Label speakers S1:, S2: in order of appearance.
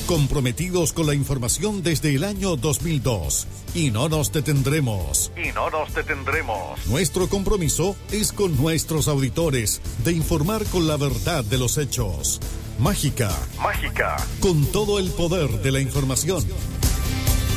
S1: Comprometidos con la información desde el año 2002. Y no nos detendremos. Nuestro compromiso es con nuestros auditores de informar con la verdad de los hechos. Mágica. Con todo el poder de la información.